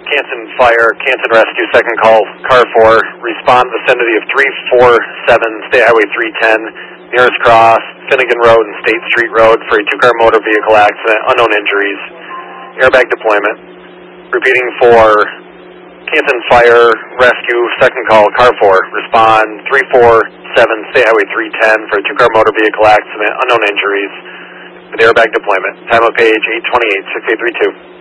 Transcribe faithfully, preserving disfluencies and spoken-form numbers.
Canton Fire, Canton Rescue, second call, car four, respond vicinity of three four seven, State Highway three ten, nearest cross, Finnegan Road and State Street Road for a two-car motor vehicle accident, unknown injuries, airbag deployment. Repeating for Canton Fire, Rescue, second call, car four, respond three four seven, State Highway three ten for a two-car motor vehicle accident, unknown injuries, with airbag deployment. Time of page eight twenty-eight, six eight three two.